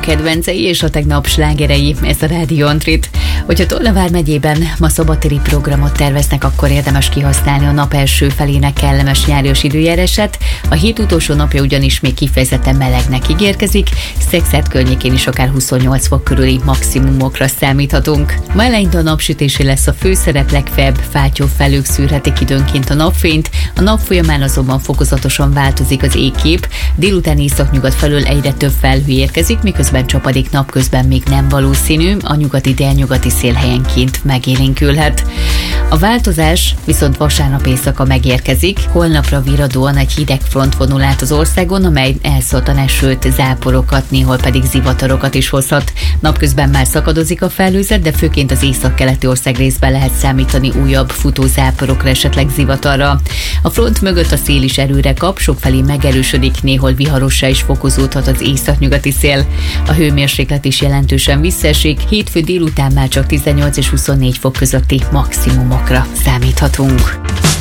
kedvencei és a tegnap slágerei, ez a Rádió Antrit. Hogyha Tolna vármegyében ma szabadtéri programot terveznek, akkor érdemes kihasználni a nap első felének kellemes nyárias időjárását. A hét utolsó napja ugyanis még kifejezetten melegnek ígérkezik, Szekszárd környékén is akár 28 fok körüli maximumokra számíthatunk. Ma eleinte a napsütésé lesz a főszerep, legfeljebb fátyolfelhők szűrhetik időnként a napfényt, a nap folyamán azonban fokozatosan változik az égkép, délután északnyugat felől egyre több felhő érkezik, miközben csapadék napközben még nem valószínű, a nyugati-délnyugati szél helyenként megélénkülhet. A változás viszont vasárnap éjszaka megérkezik, holnapra virradóan egy hideg front vonul át az országon, amely elszórtan esőt, záporokat, néhol pedig zivatarokat is hozhat. Napközben már szakadozik a felhőzet, de főként az északkeleti ország részben lehet számítani újabb futó záporokra, esetleg zivatarra. A front mögött a szél is erőre kap, sokfelé megerősödik, néhol viharossá is fokozódhat az északnyugati szél. A hőmérséklet is jelentősen visszaesik, hétfő délután már csak 18 és 24 fok közötti maximumokra számíthatunk.